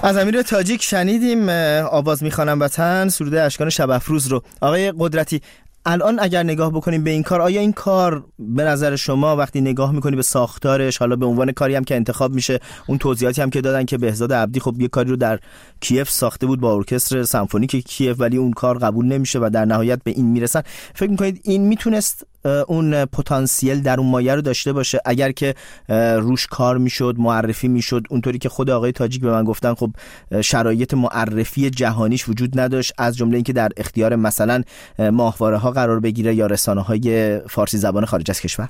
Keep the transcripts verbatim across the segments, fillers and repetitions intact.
از امیر تاجیک شنیدیم آواز میخوانم وطن، سرود اشکان شب افروز رو. آقای قدرتی، الان اگر نگاه بکنیم به این کار، آیا این کار به نظر شما وقتی نگاه میکنی به ساختارش، حالا به عنوان کاری هم که انتخاب میشه، اون توضیحاتی هم که دادن که بهزاد عبدی خب یه کاری رو در کیف ساخته بود با ارکستر سمفونیک کیف ولی اون کار قبول نمیشه و در نهایت به این میرسن، فکر میکنید این میتونست اون پتانسیل در اون مایه رو داشته باشه اگر که روش کار میشد، معرفی میشد اونطوری که خود آقای تاجیک به من گفتن؟ خب شرایط معرفی جهانیش وجود نداشت، از جمله اینکه در اختیار مثلا ماهواره ها قرار بگیره یا رسانه های فارسی زبان خارج از کشور.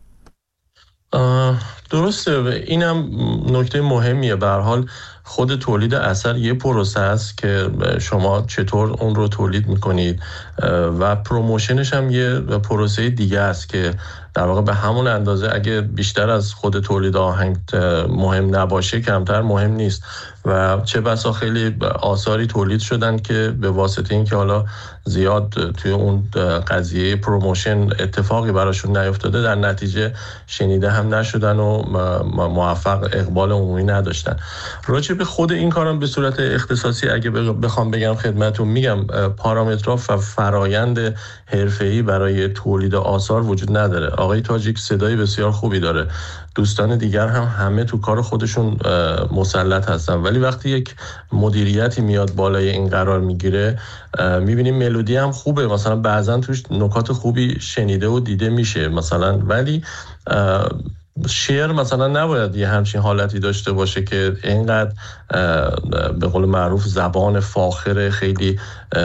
درسته، اینم نکته مهمیه. به هر حال خود تولید اثر یه پروسه است که شما چطور اون رو تولید میکنید و پروموشنش هم یه پروسه دیگه است که در واقع به همون اندازه اگه بیشتر از خود تولید آهنگ مهم نباشه کمتر مهم نیست و چه بسا خیلی آثاری تولید شدن که به واسطه این که حالا زیاد توی اون قضیه پروموشن اتفاقی براشون نیفتاده در نتیجه شنیده هم نشدن و موفق اقبال عمومی نداشتن. راجع به خود این کارم به صورت اختصاصی اگه بخوام بگم خدمتتون، میگم پارامترها و فرایند حرفه‌ای برای تولید آثار وجود نداره. آقای تاجیک صدای بسیار خوبی داره، دوستان دیگر هم همه تو کار خودشون مسلط هستن، ولی وقتی یک مدیریتی میاد بالای این قرار میگیره میبینیم ملودی هم خوبه، مثلا بعضا توش نکات خوبی شنیده و دیده میشه مثلا، ولی شعر مثلا نباید یه همچین حالتی داشته باشه که اینقدر به قول معروف زبان فاخر خیلی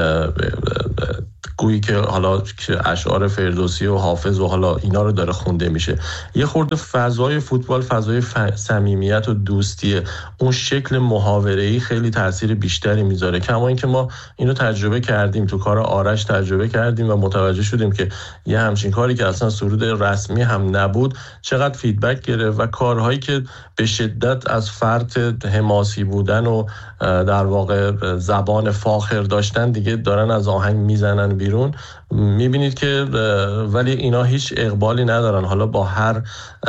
گویی که حالا که اشعار فردوسی و حافظ و حالا اینا رو داره خونده میشه. یه خورده فضای فوتبال فضای صمیمیت و دوستیه، اون شکل محاوره‌ای خیلی تاثیر بیشتری میذاره. کما اینکه ما اینو تجربه کردیم تو کار آرش، تجربه کردیم و متوجه شدیم که یه همچین کاری که اصلا سرود رسمی هم نبود چقدر فیدبک گرفت و کارهایی که به شدت از فرط حماسی بودن و در واقع زبان فاخر داشتن دیگه دارن از آهنگ میزنن بیرون، میبینید که ولی اینا هیچ اقبالی ندارن. حالا با هر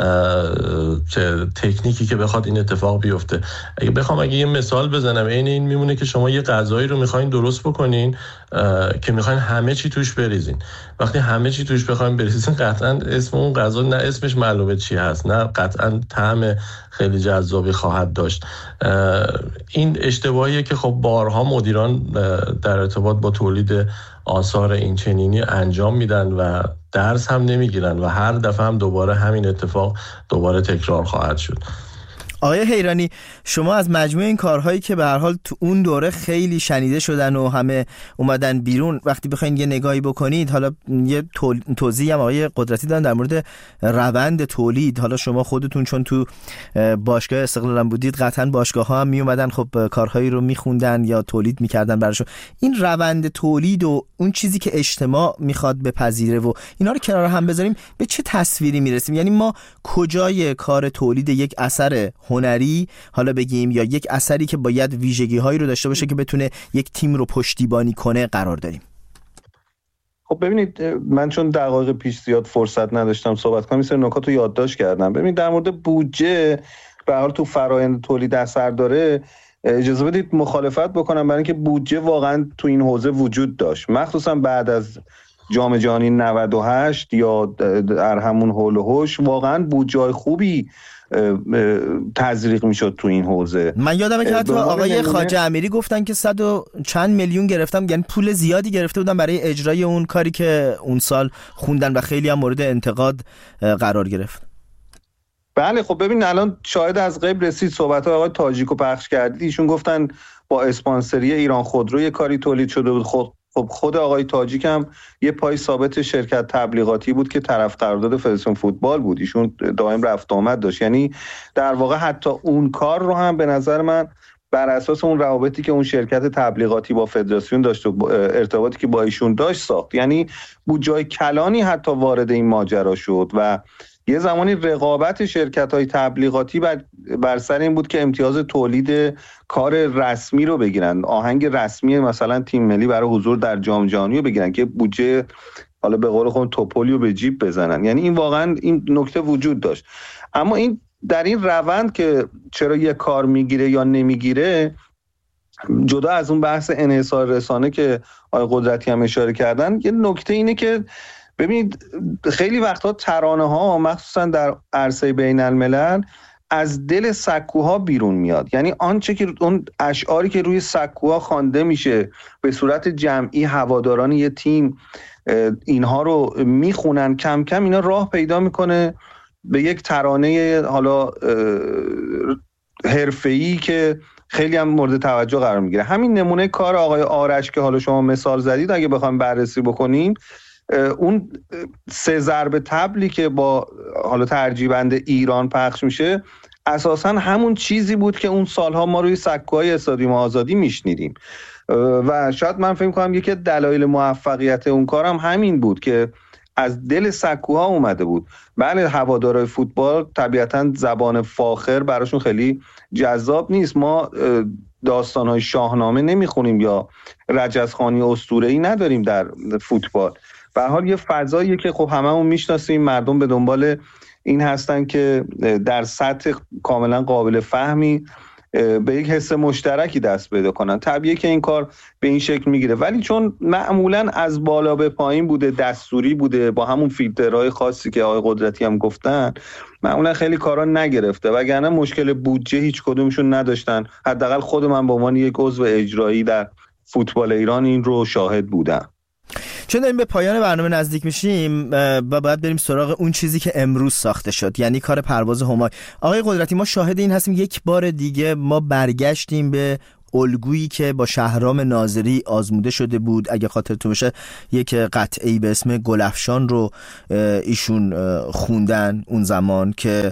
تکنیکی که بخواد این اتفاق بیفته، اگه بخوام اگه یه مثال بزنم این این میمونه که شما یه غذایی رو میخواین درست بکنین که میخواین همه چی توش بریزین. وقتی همه چی توش بخواین بریزین قطعا اسم اون غذا نه اسمش معلومه چی هست، نه قطعا طعم خیلی جذابی خواهد داشت. این اشتباهیه که خب بارها مدیران در ارتباط با تولید آثار این چنینی انجام میدن و درس هم نمیگیرن و هر دفعه هم دوباره همین اتفاق دوباره تکرار خواهد شد. آقای حیرانی، شما از مجموع این کارهایی که به هر حال تو اون دوره خیلی شنیده شدن و همه اومدن بیرون، وقتی بخواید یه نگاهی بکنید، حالا یه توضیحی هم آقای قدرتی دادن در مورد روند تولید، حالا شما خودتون چون تو باشگاه استقلال هم بودید قطعاً باشگاه‌ها هم می اومدن خب کارهایی رو میخوندن یا تولید میکردن براشون. این روند تولید و اون چیزی که اجتماع میخواد بپذیره و اینا رو کنار هم بذاریم، به چه تصویری میرسیم؟ یعنی ما کجای کار تولید یک اثر هنری حالا بگیم یا یک اثری که باید ویژگی هایی رو داشته باشه که بتونه یک تیم رو پشتیبانی کنه قرار داریم؟ خب ببینید، من چون دقایق پیش زیاد فرصت نداشتم صحبت کنم، این نکات رو یادداشت کردم. ببینید در مورد بودجه به هر حال تو فرآیند تولید اثر داره، اجازه بدید مخالفت بکنم، برای اینکه بودجه واقعا تو این حوزه وجود داشت، مخصوصا بعد از جام جهانی نود و هشت یا در همون حول و حوش واقعا بودجه خوبی تزریق میشد تو این حوزه. من یادمه که حتی آقای خواجه امیری گفتن که صد و چند میلیون گرفتم، یعنی پول زیادی گرفته بودن برای اجرای اون کاری که اون سال خوندن و خیلی هم مورد انتقاد قرار گرفت. بله خب ببین الان شاهد از غیب رسید، صحبت‌های آقای تاجیکو پخش کردید، ایشون گفتن با اسپانسری ایران خودرو یه کاری تولید شده بود. خود خب خود آقای تاجیک هم یه پای ثابت شرکت تبلیغاتی بود که طرف قرارداد فدراسیون فوتبال بود، ایشون دائم رفت آمد داشت. یعنی در واقع حتی اون کار رو هم به نظر من بر اساس اون روابطی که اون شرکت تبلیغاتی با فدراسیون داشت و ارتباطی که با ایشون داشت ساخت. یعنی بودجه کلانی حتی وارد این ماجرا شد و یه زمانی رقابت شرکت‌های تبلیغاتی بر, بر سر این بود که امتیاز تولید کار رسمی رو بگیرن، آهنگ رسمی مثلا تیم ملی برای حضور در جام جهانی رو بگیرن که بودجه حالا به قول خود توپولی رو به جیب بزنن. یعنی این واقعا این نکته وجود داشت. اما این در این روند که چرا یه کار میگیره یا نمیگیره، جدا از اون بحث انحصار رسانه که آقای قدرتی هم اشاره کردن، یه نکته اینه که ببینید خیلی وقتا ترانه ها مخصوصا در عرصه بین الملل از دل سکوها بیرون میاد. یعنی آنچه که اون اشعاری که روی سکوها خوانده میشه به صورت جمعی، هواداران یه تیم اینها رو میخونن، کم کم اینا راه پیدا میکنه به یک ترانه حالا حرفه‌ای که خیلی هم مورد توجه قرار میگیره. همین نمونه کار آقای آرش که حالا شما مثال زدید اگه بخوایم بررسی بکنیم، اون سه ضرب طبلی که با حالا ترجیبند ایران پخش میشه اساساً همون چیزی بود که اون سالها ما روی سکوهای استادیوم آزادی میشنیدیم و شاید من فکر کنم یکی از دلایل موفقیت اون کارم همین بود که از دل سکوها اومده بود. بله هوادارهای فوتبال طبیعتاً زبان فاخر براشون خیلی جذاب نیست، ما داستانهای شاهنامه نمیخونیم یا رجزخوانی اسطوره‌ای نداریم در فوتبال. به هر حال یه فضاییه که خب هممون میشناسیم، مردم به دنبال این هستن که در سطح کاملا قابل فهمی به یک حس مشترکی دست پیدا کنن. طبیعیه که این کار به این شکل میگیره، ولی چون معمولا از بالا به پایین بوده، دستوری بوده، با همون فیلترهای خاصی که آقای قدرتی هم گفتن، معمولا خیلی کارا نگرفته، وگرنه مشکل بودجه هیچ کدومشون نداشتن. حداقل خود من به عنوان یک عضو اجرایی در فوتبال ایران این رو شاهد بودم. چون داریم به پایان برنامه نزدیک میشیم و باید بریم سراغ اون چیزی که امروز ساخته شد، یعنی کار پرواز همای. آقای قدرتی ما شاهد این هستیم یک بار دیگه ما برگشتیم به الگویی که با شهرام ناظری آزموده شده بود. اگه خاطرتون باشه یک قطعه‌ای به اسم گلفشان رو ایشون خوندن اون زمان که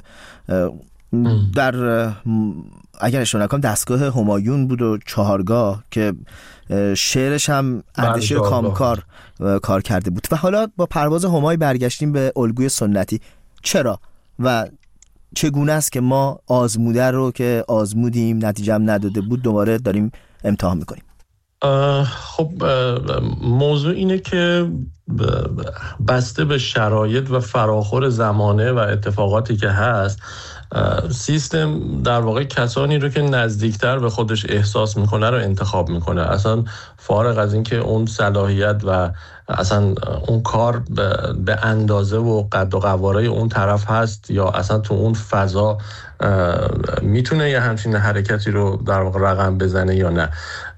در اگر اشتباه نکنم دستگاه همایون بود و چهارگاه که شعرش هم اردشیر کامکار کار کرده بود. و حالا با پرواز همای برگشتیم به الگوی سنتی. چرا و چگونه است که ما آزموده رو که آزمودیم نتیجه هم نداده بود دوباره داریم امتحان میکنیم؟ خب موضوع اینه که بسته به شرایط و فراخور زمانه و اتفاقاتی که هست، سیستم در واقع کسانی رو که نزدیکتر به خودش احساس میکنه رو انتخاب میکنه، اصلا فارغ از اینکه اون صلاحیت و اصلا اون کار به اندازه و قد و قواره اون طرف هست یا اصلا تو اون فضا میتونه یه همچین حرکتی رو در واقع رقم بزنه یا نه.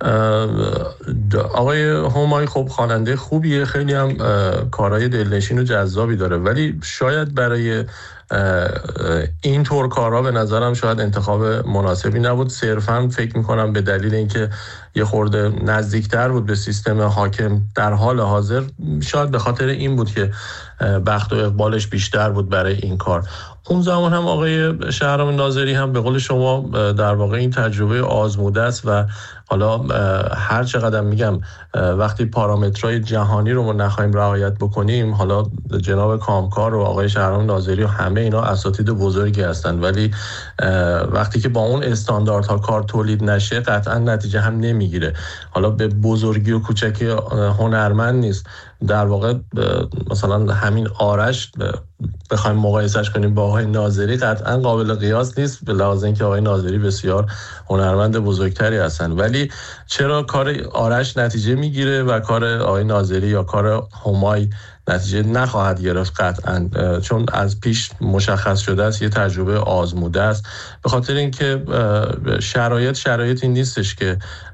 آقای همایی خب خواننده خوبیه، خیلی هم کارهای دلنشین و جذابی داره، ولی شاید برای این طور کارها به نظرم شاید انتخاب مناسبی نبود. صرفاً فکر میکنم به دلیل اینکه یه خورده نزدیکتر بود به سیستم حاکم در حال حاضر، شاید به خاطر این بود که بخت و اقبالش بیشتر بود برای این کار. اون زمان هم آقای شهرام ناظری هم به قول شما در واقع این تجربه آزموده است و حالا هر چقدر میگم وقتی پارامترهای جهانی رو ما نخواهیم رعایت بکنیم، حالا جناب کامکار و آقای شهرام ناظری و همه اینا اساتید بزرگی هستن، ولی وقتی که با اون استانداردها کار تولید نشه قطعا نتیجه هم نمیگیره. حالا به بزرگی و کوچکی هنرمند نیست، در واقع مثلا همین آرش بخوایم مقایسهش کنیم با آقای ناظری قطعا قابل قیاس نیست، به لحاظ اینکه آقای ناظری بسیار هنرمند بزرگتری هستن، ولی چرا کار آرش نتیجه میگیره و کار آقای ناظری یا کار همای نتیجه نخواهد گرفت؟ قطعا چون از پیش مشخص شده است یه تجربه آزموده است، به خاطر اینکه شرایط شرایطی نیستش که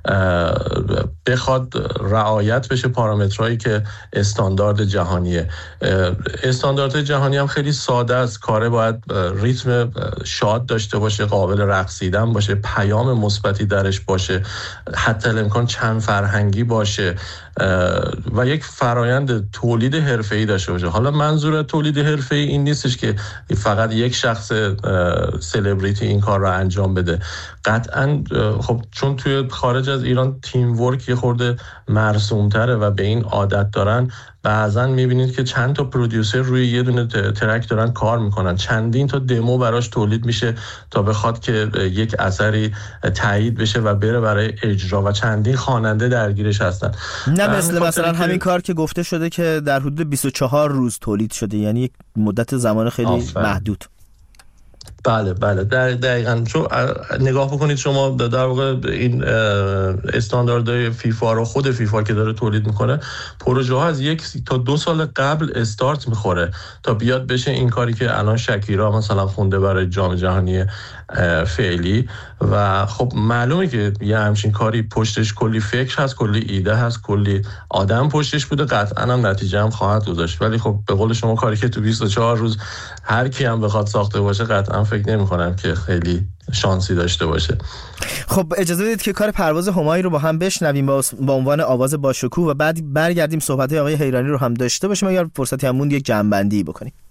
بخواد رعایت بشه پارامترهایی که استاندارد جهانیه. استاندارد جهانی هم خیلی ساده است، کاره باید ریتم شاد داشته باشه، قابل رقصیدن باشه، پیام مثبتی درش باشه، حتی الامکان چند فرهنگی باشه و یک فرایند تولید حرفه‌ای داشته باشه. حالا منظور تولید حرفه‌ای این نیستش که فقط یک شخص سلبریتی این کار رو انجام بده. قطعاً خب چون توی خارج از ایران تیم ورک یه خورده مرسوم‌تره و به این عادت دارن، بعضن میبینید که چند تا پرودیوسر روی یه دونه ترک دارن کار میکنن، چندین تا دمو براش تولید میشه تا بخواد که یک اثری تایید بشه و بره برای اجرا و چندین خواننده درگیرش هستن. نه مثل مثلا همین کار که گفته شده که در حدود بیست و چهار روز تولید شده، یعنی یک مدت زمان خیلی آفر. محدود. بله بله دقیقاً. چون نگاه بکنید شما در واقع این استانداردهای فیفا رو، خود فیفا که داره تولید میکنه، پروژه ها از یک تا دو سال قبل استارت میخوره تا بیاد بشه این کاری که الان شکیرا مثلا خونده برای جام جهانی فعلی. و خب معلومه که یه همچین کاری پشتش کلی فکر هست، کلی ایده هست، کلی آدم پشتش بوده، قطعاً هم نتیجه هم خواهد گذاشت. ولی خب به قول شما کاری که تو بیست و چهار روز هر کی هم بخواد ساخته باشه، قطعاً فکر نمی کنم که خیلی شانسی داشته باشه. خب اجازه بدید که کار پرواز همایی رو با هم بشنویم با عنوان آواز باشکوه و بعد برگردیم صحبت‌های آقای حیرانی رو هم داشته باشیم. اگر فرصتی هم موند یک جمع‌بندی بکنیم.